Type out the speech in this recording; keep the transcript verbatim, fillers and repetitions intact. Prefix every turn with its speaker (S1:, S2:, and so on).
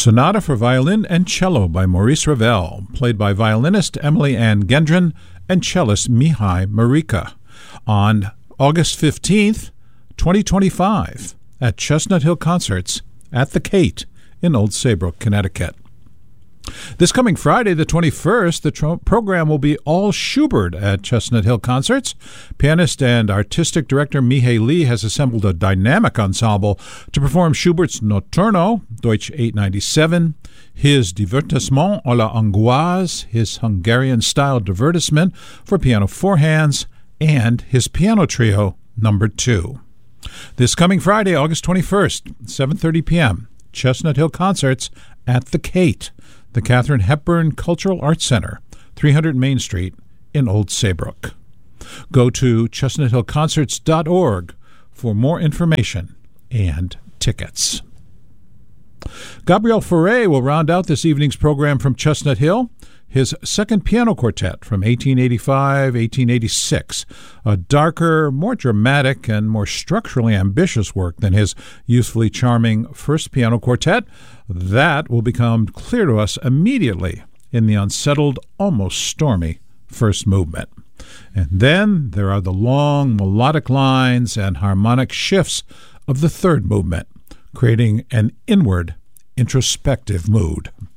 S1: Sonata for Violin and Cello by Maurice Ravel, played by violinist Emily Ann Gendron and cellist Mihai Marika, on August fifteenth, twenty twenty-five, at Chestnut Hill Concerts at the Kate in Old Saybrook, Connecticut. This coming Friday, the twenty-first, the tro- program will be all Schubert at Chestnut Hill Concerts. Pianist and artistic director Mihai Lee has assembled a dynamic ensemble to perform Schubert's Notturno, Deutsch eight ninety-seven, his Divertissement à la Hongroise, his Hungarian-style divertissement for piano four hands, and his piano trio number two. This coming Friday, August twenty-first, seven thirty p.m., Chestnut Hill Concerts at the Kate, the Katharine Hepburn Cultural Arts Center, three hundred Main Street in Old Saybrook. Go to chestnut hill concerts dot org for more information and tickets. Gabriel Fauré will round out this evening's program from Chestnut Hill. His second piano quartet from eighteen eighty-five to eighteen eighty-six, a darker, more dramatic, and more structurally ambitious work than his youthfully charming first piano quartet. That will become clear to us immediately in the unsettled, almost stormy first movement. And then there are the long melodic lines and harmonic shifts of the third movement, creating an inward, introspective mood.